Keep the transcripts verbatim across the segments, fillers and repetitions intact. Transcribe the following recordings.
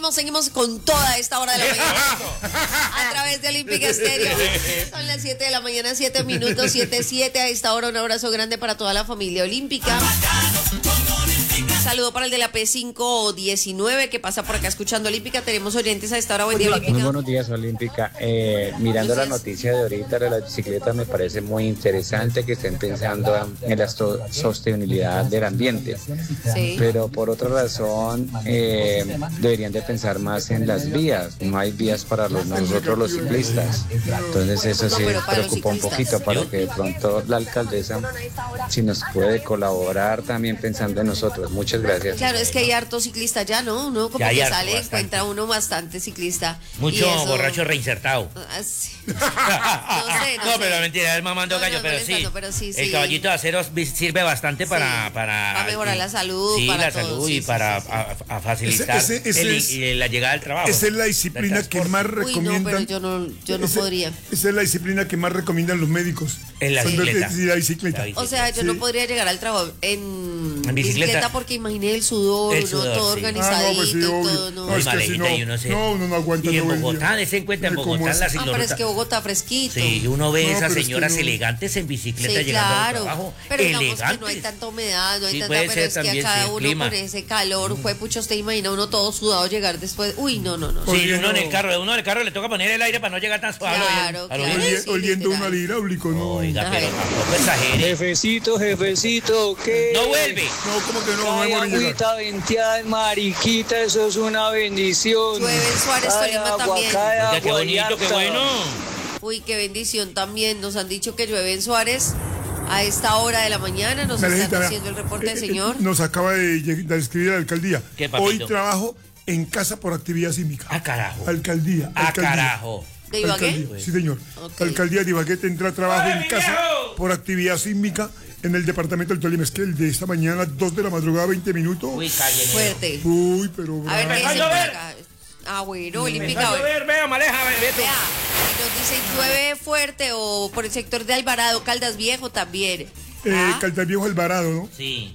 seguimos, seguimos con toda esta hora de la mañana a través de Olímpica Estéreo. Son las siete de la mañana, siete minutos, siete siete a esta hora. Un abrazo grande para toda la familia olímpica. Saludo para el de la P cinco diecinueve que pasa por acá escuchando Olímpica. Tenemos oyentes a esta hora. Buen día, Olímpica. Muy buenos días, Olímpica. Eh, mirando la noticia de ahorita de las bicicletas, me parece muy interesante que estén pensando en la so- sostenibilidad del ambiente. Sí. Pero por otra razón, eh, deberían de pensar más en las vías. No hay vías para los, nosotros los ciclistas. Entonces eso sí No, pero para los preocupa un ciclistas. poquito para que de pronto la alcaldesa, si nos puede colaborar también pensando en nosotros. Muchas gracias. Claro, es que hay harto ciclista ya, ¿no? Uno como Ya hay que harto, sale, bastante. encuentra uno bastante ciclista. Mucho Y eso- borracho reinsertado. Ah, sí. No sé, no No, sé. pero mentira, es mamando No, gallo, no, pero, molestando, sí. pero sí, El sí. caballito de acero vi- sirve bastante para, Sí, para... para mejorar la salud, Sí, para la todo, salud sí, y sí, para sí, sí. A, a facilitar Ese- ese- ese el- es- y la llegada al trabajo. Esa es la del disciplina que transporte. más Uy, no, recomiendan. pero yo no, yo no Ese- podría. Esa es la disciplina que más recomiendan los médicos. En la Cuando- bicicleta. sí, la bicicleta. La bicicleta. O sea, yo Sí. no podría llegar al trabajo en, En bicicleta. porque imaginé el sudor, El uno sudor, todo sí. organizadito Ah, no, pues sí, y obvio. todo, no. No, Muy es que si malejita no- y uno se... no, uno no aguanta Y en todo el Bogotá, día. dese en cuenta, en ¿Cómo Bogotá, es? la Ah, pero es ciclorruta. que Bogotá fresquito. Sí, uno ve No, esas pero es que señoras no. elegantes en bicicleta Sí, llegando claro. al trabajo. Pero digamos elegantes. que no hay tanta humedad, no hay Sí, tanta, puede pero ser es que también, a cada sí, uno clima. con ese calor, fue pucho, usted imagina uno todo sudado llegar después. Uy, no, no, no. Sí, Oye, uno en no. el carro, uno en el carro le toca poner el aire para no llegar tan suave. Claro, a lo claro. bien. Oli- sí, oliendo literal. uno al hidráulico, no. Oiga, pero Ay. tampoco exagere. Jefecito, jefecito, ¿qué? No vuelve. No, ¿cómo que no? No Ay, hemos llegado. agüita venteada, mariquita, eso es una bendición. Llueve en Suárez, Ay, Tolima agua, también. cae Oiga, qué agua y bonito, qué harta. bueno. Uy, qué bendición también. Nos han dicho que llueve en Suárez a esta hora de la mañana. Nos Alejita, están vea, haciendo el reporte, eh, eh, señor. Nos acaba de, lleg- de escribir la alcaldía. ¿Qué, papito? Hoy trabajo en casa por actividad sísmica. Ah, carajo. Alcaldía. Ah, alcaldía. carajo. ¿De Ibagué? Alcaldía, sí, señor. Ok. Alcaldía de Ibagué tendrá trabajo ¡Ay, en casa viejo! por actividad sísmica en el departamento del Tolima. Es que el de esta mañana, dos de la madrugada, veinte minutos. Uy, calle. Fuerte. Uy, pero A ver, bravo. ¿qué Empezó dicen a por llover. acá? Ah, bueno, Empezó Olímpica. a Vea, llover, vea, maleja, ve, ve tú. y nos dicen llueve fuerte o por el sector de Alvarado, Caldas Viejo también. Eh, Ah, Caldas-Viejo Alvarado, ¿no? Sí.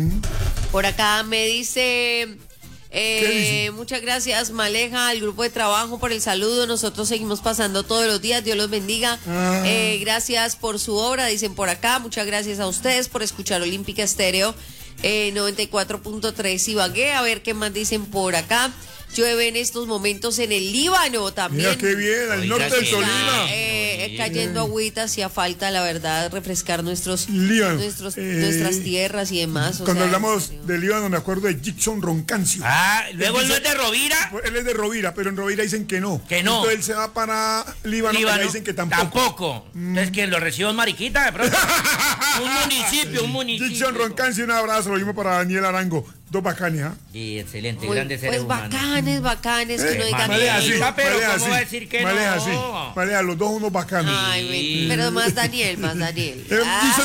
por acá me dice... eh, ¿Qué dice? muchas gracias, Maleja, al grupo de trabajo por el saludo. Nosotros seguimos pasando todos los días. Dios los bendiga. Ah. Eh, gracias por su obra, dicen por acá. Muchas gracias a ustedes por escuchar Olímpica Estéreo eh, noventa y cuatro punto tres Ibagué. A ver qué más dicen por acá. Llueve en estos momentos en el Líbano también. Mira qué bien, al Oiga, norte del sí. Tolima. Está, eh, cayendo agüita, hacía falta, la verdad, refrescar nuestros, Líbano. nuestros Eh, nuestras tierras y demás. o Cuando sea, en hablamos serio. de Líbano, me acuerdo de Jackson Roncancio. Ah, luego él no dice- es de Rovira. Él es de Rovira, pero en Rovira dicen que no. Que no. Entonces él se va para Líbano, Líbano, allá dicen que tampoco. Tampoco. Entonces que lo reciban mariquita de pronto. Un municipio, un municipio. Jackson Roncancio, un abrazo, lo mismo para Daniel Arango. Dos bacanes, ¿ah? Sí, excelente, Muy- grandes seres pues humanos. bacanes, bacanes, que Eh, no digan mami, Malea, nada. sí, Mamita, pero Malea, ¿cómo sí. va a decir que Malea, no? sí. Malea, los dos unos bacanes. Ay, Sí. ven, pero más Daniel, más Daniel. Eh, Ah. Jackson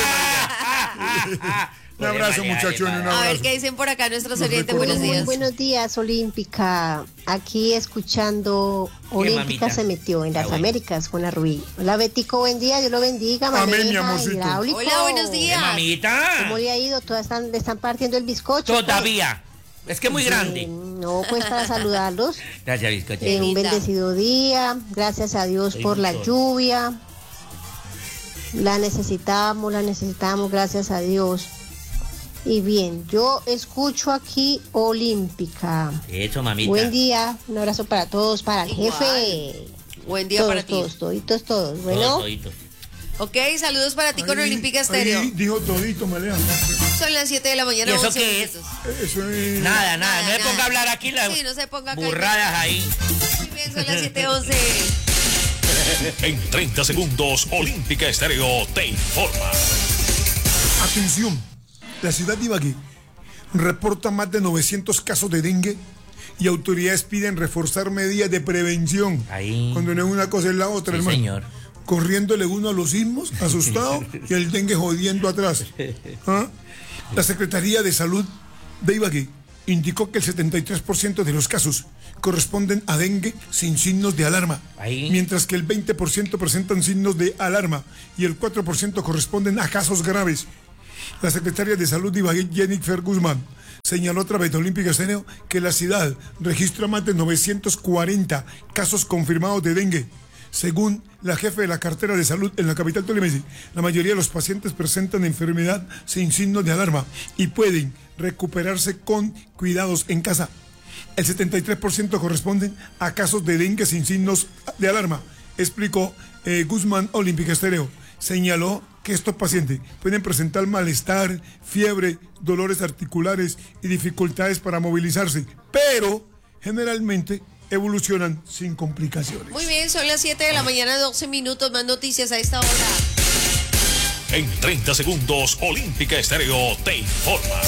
también, Malea. Un abrazo, muchachos, un A ver abrazo. qué dicen por acá nuestros Los oyentes. recuerdo Buenos muy días. Buenos días, Olímpica. Aquí escuchando Olímpica mamita? se metió en las Ah, bueno. Américas con la Rubí. Hola, Betico, buen día, Dios lo bendiga. Amén, Maleja, mi amorcito. hidráulico. Hola, buenos días. Mamita. ¿Cómo le ha ido? Todas están, le están partiendo el bizcocho. pues. Todavía. Es que es muy Eh, grande. No, pues para saludarlos. Gracias, bizcocho. Eh, un linda. bendecido día. Gracias a Dios Soy por la mucho. lluvia. La necesitamos, la necesitamos, gracias a Dios. Y bien, yo escucho aquí Olímpica. Eso, mamita. Buen día, un abrazo para todos, para el Igual. jefe. Buen día todos, para ti. todos, toditos, todos. Todos, Bueno, toditos. Ok, saludos para ti con Ahí- Olímpica Estéreo. ahí dijo todito, Malea. Son las siete de la mañana. ¿Y eso once qué es? minutos. Eso es. Nada, nada. Nada, No se nada. ponga a hablar aquí las Sí, no se ponga acá. burradas ahí. Muy bien, son las siete once. En treinta segundos, Olímpica Estéreo te informa. Atención, la ciudad de Ibagué reporta más de novecientos casos de dengue y autoridades piden reforzar medidas de prevención. Ahí. Cuando no es una cosa es la otra, Sí, hermano. señor. Corriéndole uno a los sismos, asustado, y el dengue jodiendo atrás. ¿Ah? La Secretaría de Salud de Ibagué indicó que el setenta y tres por ciento de los casos corresponden a dengue sin signos de alarma, Ahí. mientras que el veinte por ciento presentan signos de alarma y el cuatro por ciento corresponden a casos graves. La secretaria de Salud de Ibagué, Jennifer Guzmán, señaló otra vez Olímpica Estéreo que la ciudad registra más de novecientos cuarenta casos confirmados de dengue. Según la jefe de la cartera de salud en la capital tolimense, la mayoría de los pacientes presentan enfermedad sin signos de alarma y pueden recuperarse con cuidados en casa. El setenta y tres por ciento corresponden a casos de dengue sin signos de alarma, explicó eh, Guzmán Olímpica Estéreo. Señaló que estos pacientes pueden presentar malestar, fiebre, dolores articulares y dificultades para movilizarse, pero generalmente evolucionan sin complicaciones. Muy bien, son las siete de la mañana, doce minutos, más noticias a esta hora. En treinta segundos, Olímpica Estéreo te informa.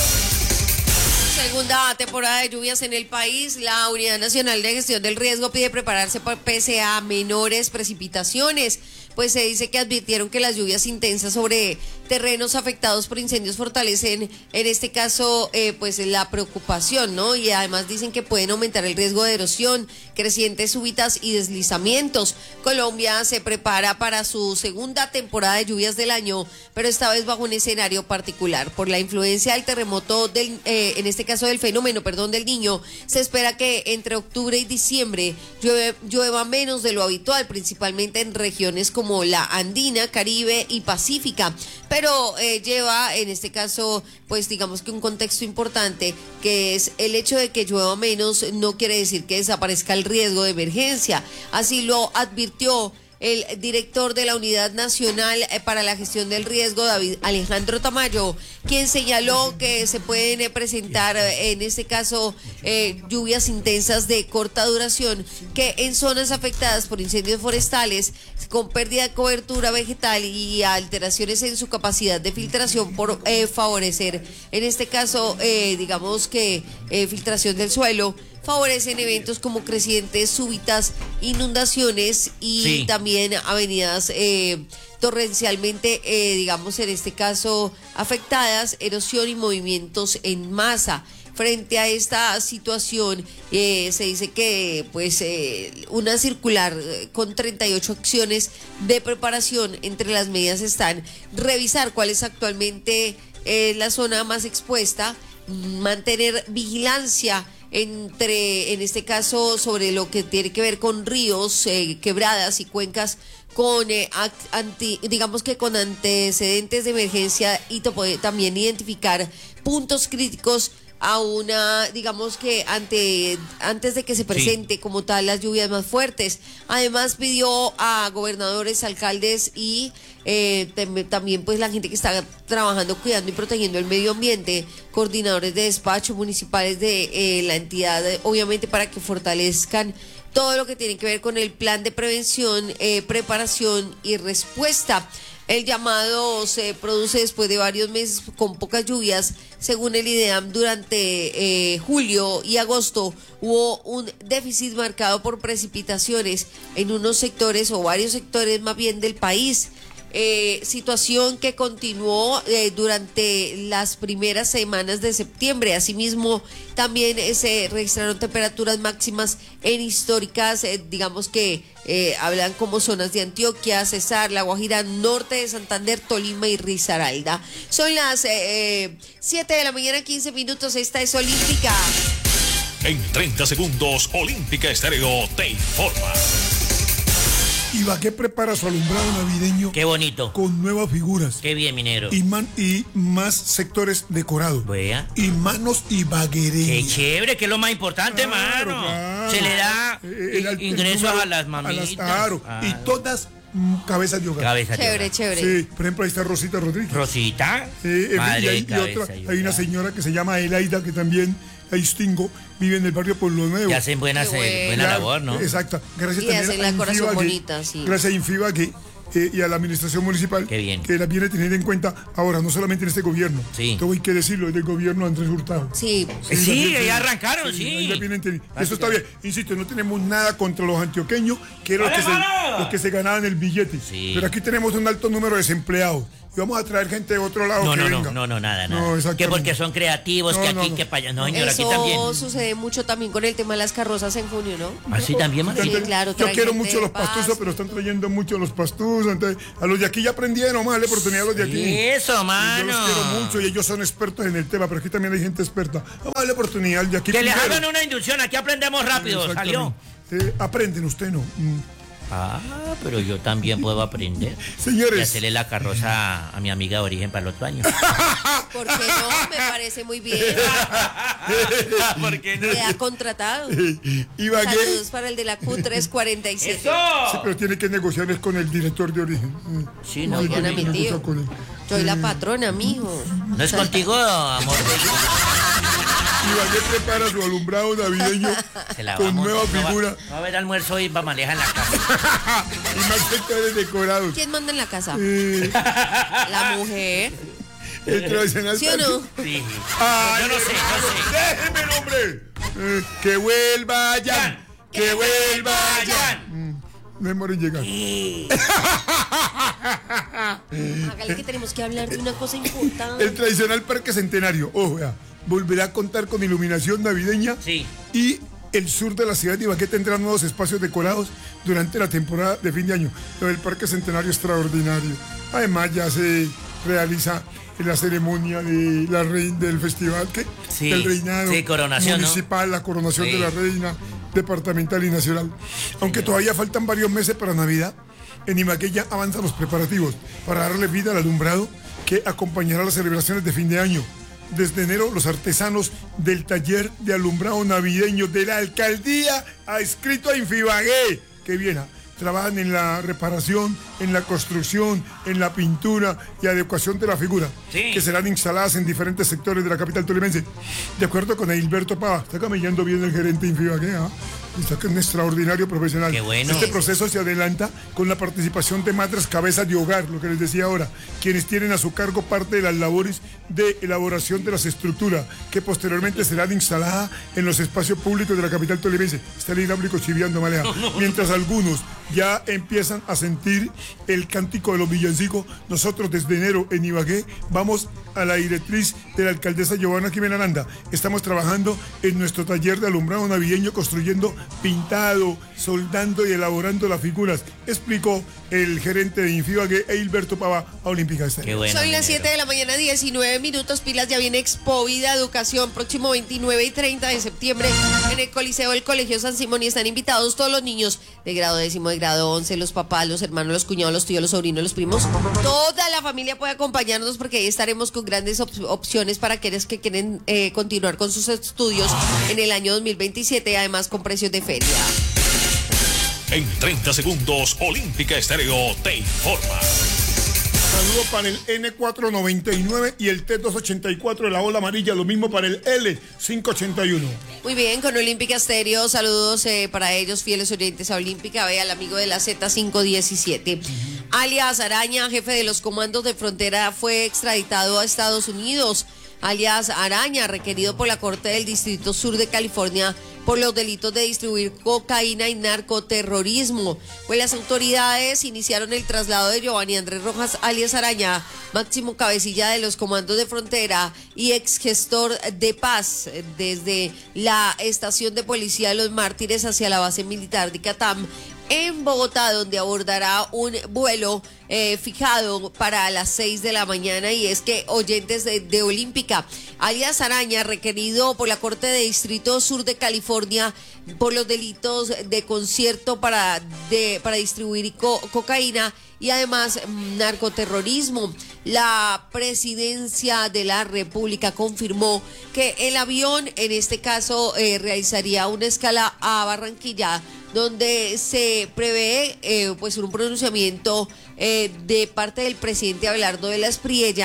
Segunda temporada de lluvias en el país. La Unidad Nacional de Gestión del Riesgo pide prepararse para pese a menores precipitaciones. Pues se dice que advirtieron que las lluvias intensas sobre terrenos afectados por incendios fortalecen, en este caso, eh, pues la preocupación, ¿no? Y además dicen que pueden aumentar el riesgo de erosión, crecientes súbitas y deslizamientos. Colombia se prepara para su segunda temporada de lluvias del año, pero esta vez bajo un escenario particular. Por la influencia del terremoto, del, eh, en este caso del fenómeno, perdón, del Niño, se espera que entre octubre y diciembre llueve, llueva menos de lo habitual, principalmente en regiones como como la andina, Caribe y Pacífica, pero eh, lleva en este caso pues digamos que un contexto importante, que es el hecho de que llueva menos no quiere decir que desaparezca el riesgo de emergencia. Así lo advirtió el director de la Unidad Nacional para la Gestión del Riesgo, David Alejandro Tamayo, quien señaló que se pueden presentar en este caso eh, lluvias intensas de corta duración que en zonas afectadas por incendios forestales con pérdida de cobertura vegetal y alteraciones en su capacidad de filtración por eh, favorecer en este caso eh, digamos que eh, filtración del suelo, favorecen eventos como crecientes súbitas, inundaciones y sí. también avenidas eh, torrencialmente, eh, digamos en este caso, afectadas, erosión y movimientos en masa. Frente a esta situación, eh, se dice que pues eh, una circular eh, con treinta y ocho acciones de preparación, entre las medidas están revisar cuál es actualmente eh, la zona más expuesta, mantener vigilancia entre, en este caso, sobre lo que tiene que ver con ríos, eh, quebradas y cuencas con, eh, anti, digamos que con antecedentes de emergencia, y también identificar puntos críticos a una, digamos que ante antes de que se presente sí. como tal las lluvias más fuertes. Además pidió a gobernadores, alcaldes y eh, también pues la gente que está trabajando, cuidando y protegiendo el medio ambiente, coordinadores de despacho municipales de eh, la entidad, obviamente para que fortalezcan todo lo que tiene que ver con el plan de prevención, eh, preparación y respuesta. El llamado se produce después de varios meses con pocas lluvias. Según el IDEAM, durante eh, julio y agosto hubo un déficit marcado por precipitaciones en unos sectores o varios sectores más bien del país. Eh, situación que continuó eh, durante las primeras semanas de septiembre. Asimismo, también eh, se registraron temperaturas máximas en históricas, eh, digamos que eh, hablan como zonas de Antioquia, Cesar, La Guajira, norte de Santander, Tolima y Risaralda. Son las eh, siete de la mañana, quince minutos. Esta es Olímpica. En treinta segundos, Olímpica Estéreo te informa. Ibagué prepara su alumbrado navideño. Qué bonito. Con nuevas figuras. Qué bien, minero. Y, man, y más sectores decorados. Vea. Y manos ibaguereñas. Qué chévere, que es lo más importante, claro, mano. Claro. Se le da el, el, ingresos el a las mamitas. A las, claro. Ah. Y todas mm, cabezas de hogar. Cabezas chévere, de hogar. chévere. Sí, por ejemplo, ahí está Rosita Rodríguez. Rosita. Eh, Madre y hay, de y otra, hay una hogar. señora que se llama Elaida, que también ahí extingo, vive en el barrio Pueblo Nuevo. Y hacen buena, Qué bueno. buena labor, ¿no? Exacto. Gracias Y también hacen a la corazón Infibagué, bonita, sí. Gracias a Infibagué eh, y a la administración municipal. Qué bien. Que la viene teniendo en cuenta ahora, no solamente en este gobierno. Sí. Todo hay que decirlo, es del gobierno de Andrés Hurtado. Sí. Sí, la viene- ya arrancaron, sí. ahí la vienen teniendo. Eso está bien. Insisto, no tenemos nada contra los antioqueños, que eran los que, se, los que se ganaban el billete. Sí. Pero aquí tenemos un alto número de desempleados. y vamos a traer gente de otro lado No, que no, venga. no, no, no, nada, nada. No, que exactamente. porque son creativos, No, que no, aquí, no. que para allá. No, señor, aquí Eso también. sucede mucho también con el tema de las carrozas en junio, ¿no? Así también, Sí, Margarita. claro. Yo traen quiero gente mucho de los pastuzos, Pasto. pero están trayendo mucho los pastuzos. Entonces, a los de aquí ya aprendieron, vamos a darle oportunidad a los de aquí. Eso, Yo mano. los quiero mucho y ellos son expertos en el tema, pero aquí también hay gente experta. Vamos a darle oportunidad al de aquí. Que les primero. hagan una inducción, aquí aprendemos rápido, salió. Exactamente. Eh, aprenden, usted no. Mm. Ah, pero yo también puedo aprender. Y Señores, hacerle la carroza a mi amiga de origen para el otro año. ¿Por qué no? Me parece muy bien. ¿Por qué no? Me ha contratado. Ibagué. Saludos para el de la Q trescientos cuarenta y siete. Sí, pero tiene que negociar es con el director de origen. Mm. Sí, no, Hay que Oigan a mi tío. negociar con él. Soy la patrona, mijo. no es contigo, amor. Ibagué prepara su alumbrado navideño Se la con vamos, nueva no va- figura Va a haber almuerzo y va a manejar en la casa. y más sectores decorados. ¿Quién manda en la casa? Eh, La mujer. el tradicional ¿Sí o no? Sí. Ay, Yo no sé, hermano, no sé. déjeme el hombre. Eh, que vuelva ya. Que vuelva ya. No demore en llegar. Hágale que tenemos que hablar de una cosa importante. El tradicional Parque Centenario, ojo, vea, volverá a contar con iluminación navideña Sí. y el sur de la ciudad de Ibagué tendrá nuevos espacios decorados durante la temporada de fin de año. Lo del Parque Centenario es extraordinario. Además ya se realiza la ceremonia de la reina del festival que Sí, del reinado sí, coronación, ¿no? municipal, la coronación Sí. de la reina departamental y nacional. Aunque todavía faltan varios meses para Navidad, en Ibagué ya avanzan los preparativos para darle vida al alumbrado que acompañará las celebraciones de fin de año. Desde enero, los artesanos del taller de alumbrado navideño de la alcaldía adscrito a Infibagué, que viene, trabajan en la reparación, en la construcción, en la pintura y adecuación de la figura, Sí. que serán instaladas en diferentes sectores de la capital tolimense. De acuerdo con Edilberto Pava, está camellando bien el gerente de Infibagué, ¿ah? Está que es un extraordinario profesional. Qué bueno. Este proceso se adelanta con la participación de madres cabezas de hogar, lo que les decía ahora, quienes tienen a su cargo parte de las labores de elaboración de las estructuras, que posteriormente serán instaladas en los espacios públicos de la capital tolimense. Está el hidráulico chiviando, maleja. Mientras algunos ya empiezan a sentir el cántico de los villancicos, nosotros desde enero en Ibagué vamos a la directriz de la alcaldesa Giovanna Jimena Aranda. Estamos trabajando en nuestro taller de alumbrado navideño, construyendo pintado, soldando y elaborando las figuras, explicó el gerente de Infibagué, Edilberto Pava, a Olímpica Qué Estéreo. bueno. Son mi las negro. siete de la mañana, diecinueve minutos, pilas, ya viene Expo Vida Educación, próximo veintinueve y treinta de septiembre en el Coliseo del Colegio San Simón, y están invitados todos los niños de grado décimo, de grado once, los papás, los hermanos, los cuñados, los tíos, los sobrinos, los primos. Toda la familia puede acompañarnos porque ahí estaremos con grandes op- opciones para aquellos que quieren eh, continuar con sus estudios en el año dos mil veintisiete, además con precios de feria. En treinta segundos, Olímpica Estéreo te informa. Saludo para el N cuatrocientos noventa y nueve y el T doscientos ochenta y cuatro de la ola amarilla, lo mismo para el L quinientos ochenta y uno. Muy bien, con Olímpica Estéreo, saludos eh, para ellos, fieles oyentes a Olímpica. Ve al amigo de la Z quinientos diecisiete. Alias Araña, jefe de los comandos de frontera, fue extraditado a Estados Unidos. Alias Araña, requerido por la Corte del Distrito Sur de California por los delitos de distribuir cocaína y narcoterrorismo. Pues las autoridades iniciaron el traslado de Giovanni Andrés Rojas, alias Araña, máximo cabecilla de los comandos de frontera y ex gestor de paz, desde la estación de policía de Los Mártires hacia la base militar de Catam, en Bogotá, donde abordará un vuelo eh, fijado para las seis de la mañana. Y es que oyentes de, de Olímpica, alias Araña, requerido por la Corte de Distrito Sur de California por los delitos de concierto para, de, para distribuir co- cocaína y además narcoterrorismo. La presidencia de la República confirmó que el avión, en este caso, eh, realizaría una escala a Barranquilla, donde se prevé eh, pues un pronunciamiento eh, de parte del presidente Abelardo de la Espriella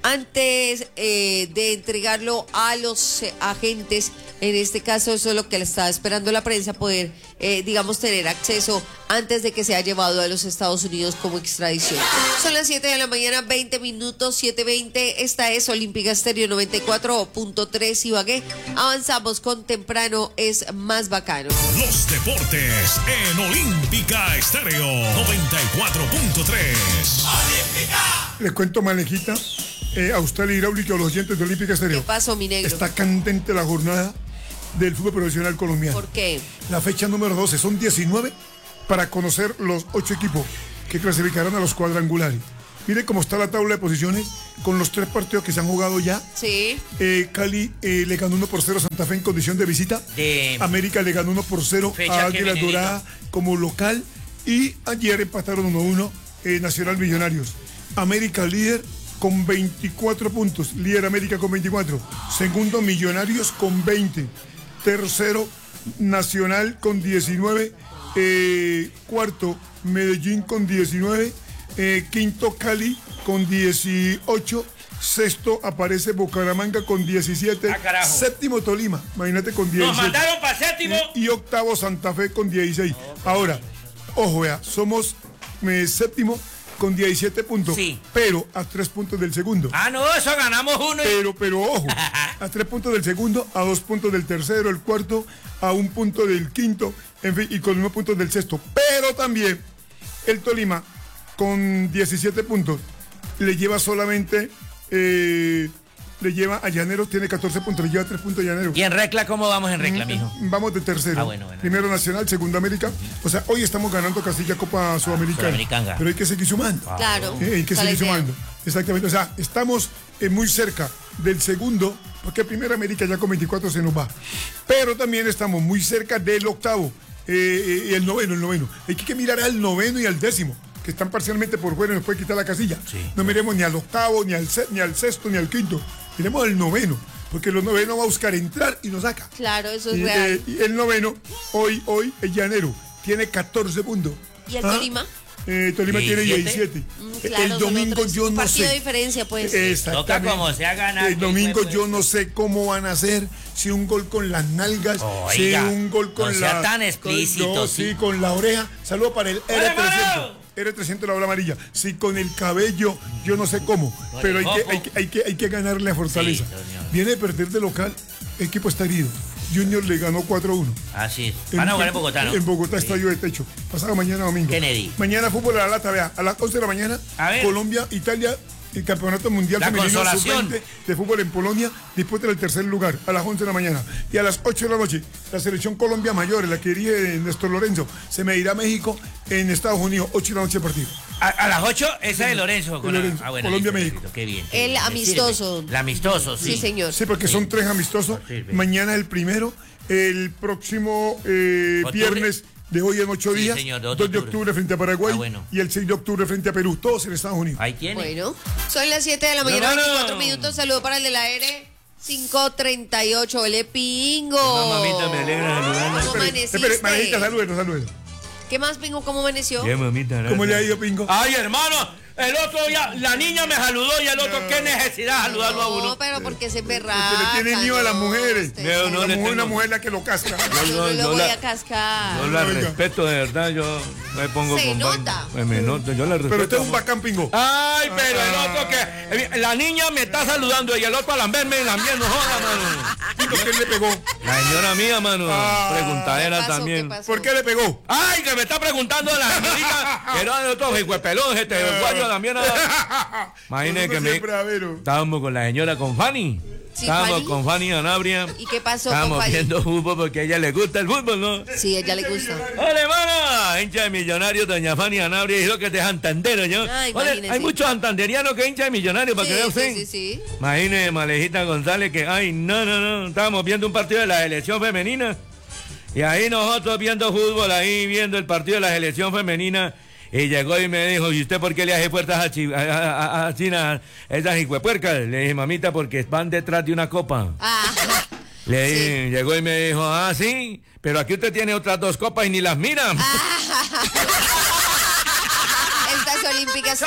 antes eh, de entregarlo a los eh, agentes. En este caso, eso es lo que le está esperando la prensa, poder, eh, digamos, tener acceso antes de que sea llevado a los Estados Unidos como extradición. Son las siete de la mañana, veinte minutos, siete veinte. Esta es Olímpica Estéreo noventa y cuatro punto tres Ibagué. Avanzamos con Temprano es más bacano. Los deportes en Olímpica Estéreo noventa y cuatro punto tres. ¡Olímpica! Les cuento, Manejita, eh, Australia Hidráulica, a los oyentes de Olímpica Estéreo. ¿Qué pasó, mi negro? Está candente la jornada del fútbol profesional colombiano. ¿Por qué? La fecha número doce, son diecinueve para conocer los ocho equipos que clasificarán a los cuadrangulares. Mire cómo está la tabla de posiciones con los tres partidos que se han jugado ya. Sí. Eh, Cali eh, le ganó uno por cero a Santa Fe en condición de visita. De... América le ganó uno por cero Fecha a que Águila viene, Dorada como local. Y ayer empataron uno a uno eh, Nacional Millonarios. América líder con veinticuatro puntos. Líder América con veinticuatro. Segundo Millonarios con veinte. Tercero, Nacional con diecinueve. Eh, cuarto, Medellín con diecinueve. Eh, quinto, Cali con dieciocho. Sexto, aparece Bucaramanga con diecisiete. Ah, carajo. Séptimo, Tolima, imagínate, con diecisiete. Nos mandaron para séptimo. Y, y octavo, Santa Fe con dieciséis. Ahora, ojo, vea, somos eh, séptimo con diecisiete puntos. Sí. Pero a tres puntos del segundo. Ah, no, eso ganamos uno. Y... Pero, pero ojo, a tres puntos del segundo, a dos puntos del tercero, el cuarto, a un punto del quinto, en fin, y con unos puntos del sexto. Pero también el Tolima, con diecisiete puntos, le lleva solamente, eh, le lleva a Llaneros, tiene catorce puntos, le lleva tres puntos a Llaneros. ¿Y en Recla cómo vamos en Recla, mijo? Vamos de tercero. Ah, bueno, bueno. Primero Nacional, segundo América. O sea, hoy estamos ganando Castilla Copa Sudamericana. Sudamericana. Pero hay que seguir sumando. Claro. Eh, hay que Esa es seguir la idea. sumando. Exactamente. O sea, estamos eh, muy cerca del segundo, porque el primer América ya con veinticuatro se nos va. Pero también estamos muy cerca del octavo eh, y el noveno, el noveno. Hay que mirar al noveno y al décimo, que están parcialmente por fuera y nos puede quitar la casilla. Sí. No miremos ni al octavo, ni al, se- ni al sexto, ni al quinto. Miremos al noveno, porque el noveno va a buscar entrar y nos saca. Claro, eso es Y, real. eh, y el noveno, hoy, hoy, el llanero, tiene catorce puntos. ¿Y el ¿Ah? Tolima? Eh, Tolima tiene ¿diecisiete? diecisiete. Mm, Eh, claro, el son domingo otros. yo Un no partido sé. de diferencia, pues. Exactamente. Toca como sea ganar. El domingo pues, yo no sé cómo van a hacer, si un gol con las nalgas, si Oiga, un gol con no sea la... tan con- explícito, no, sí. sí, con la oreja. Saludo para el ¡Hola, R trescientos. mano! R trescientos la bola amarilla. Sí, con el cabello, yo no sé cómo, Con pero el hay que, moco. hay, que, hay, que, hay que ganarle a Fortaleza. Sí, señor. Viene de perder de local, el equipo está herido. Junior le ganó cuatro a uno. Así es. Van a jugar en Bogotá, ¿no? En Bogotá, Sí. estadio de techo. Pasado mañana domingo. Kennedy. Mañana fútbol a la lata, vea. A las once de la mañana, A ver. Colombia, Italia, el campeonato mundial La femenino consolación. sub veinte de fútbol en Polonia, disputa el tercer lugar a las once de la mañana. Y a las ocho de la noche, la selección Colombia mayor, la que dirige Néstor Lorenzo, se me irá a México en Estados Unidos, ocho de la noche el partido. A, a las ocho, esa es Lorenzo. De Lorenzo. Ah, bueno, Colombia, listo, México. listo, Qué bien. qué El bien, me amistoso. sirve. El amistoso, sí. Sí, señor. Sí, porque son tres amistosos. Sirve. Mañana el primero, el próximo eh, ¿Octubre? viernes de hoy en ocho Sí, días, señor, dos dos de de octubre. octubre frente a Paraguay Ah, bueno. y el seis de octubre frente a Perú, todos en Estados Unidos. Ahí tiene. Bueno, son las siete de la mañana, Hermano. veinticuatro minutos. Saludo para el de la R cinco treinta y ocho. Ole, Pingo. mamita, me alegra saludarla. ¿Cómo Espere, espere, Margarita, amaneciste? salúdenos, salúdenos. ¿Qué más, Pingo? ¿Cómo amaneció? Bien, mamita. ¿Cómo le ha ido, Pingo? Ay, hermano. El otro ya, la niña me saludó y el otro, qué necesidad de saludarlo a No, uno. pero porque se Porque berraca. le tiene miedo a las mujeres. usted. No, no la le mujer, una tengo- mujer la que lo casca. Yo no, no, lo no voy la- a cascar. Yo la Oiga. respeto, de verdad, yo me pongo Se con nota. vaina. Me noto, yo la respeto. Pero usted es un amor. bacán, Pingo. Ay, pero el otro que. La niña me está saludando y el otro a lamberme también, no joda, mano. Pingo, ¿quién le pegó? La señora mía, mano. Ah. ¿Qué Preguntadera pasó? también. ¿Qué pasó? ¿Por qué le pegó? Ay, que me está preguntando la señorita. Que era de otro hijuepelón, este guayo también. ah. Imagínese que Nosotros me. siempre, a ver, oh. Estábamos con la señora, con Fanny. Sí, Estábamos Fanny. con Fanny Anabria. ¿Y qué pasó con Estábamos Fanny? viendo fútbol porque a ella le gusta el fútbol, ¿no? Sí, a ella le gusta. Hola, hermana, hincha de Millonarios, doña Fanny Anabria, y lo que es de Santander, ¿no? Ah, Oye, imagínese. hay muchos santanderianos que hincha de Millonarios, para Sí, que vea sí, usted. sí, sí. Imagínese, Malejita González, que, ay, no, no, no, estábamos viendo un partido de la selección femenina, y ahí nosotros viendo fútbol, ahí viendo el partido de la selección femenina, y llegó y me dijo, ¿y usted por qué le hace fuerzas a, chi- a, a, a- a China, esas hijuepuercas? Le dije, mamita, porque van detrás de una copa. Ah, Le dije, llegó y me dijo, ah, sí, pero aquí usted tiene otras dos copas y ni las mira. estas olímpicas